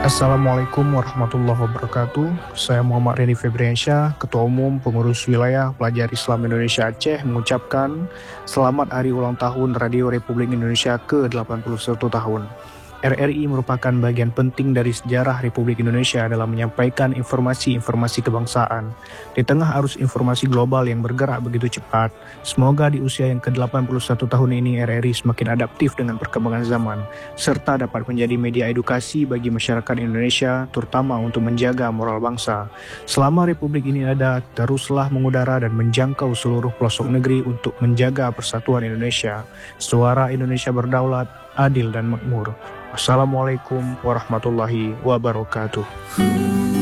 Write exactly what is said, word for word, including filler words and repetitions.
Assalamualaikum warahmatullahi wabarakatuh. Saya Muhammad Reni Febriansyah, Ketua Umum Pengurus Wilayah Pelajar Islam Indonesia Aceh mengucapkan selamat Hari Ulang Tahun Radio Republik Indonesia ke delapan puluh satu tahun. R R I merupakan bagian penting dari sejarah Republik Indonesia dalam menyampaikan informasi-informasi kebangsaan. Di tengah arus informasi global yang bergerak begitu cepat, semoga di usia yang ke delapan puluh satu tahun ini R R I semakin adaptif dengan perkembangan zaman, serta dapat menjadi media edukasi bagi masyarakat Indonesia, terutama untuk menjaga moral bangsa. Selama Republik ini ada, teruslah mengudara dan menjangkau seluruh pelosok negeri untuk menjaga persatuan Indonesia. Suara Indonesia berdaulat, adil dan makmur. Wassalamualaikum warahmatullahi wabarakatuh.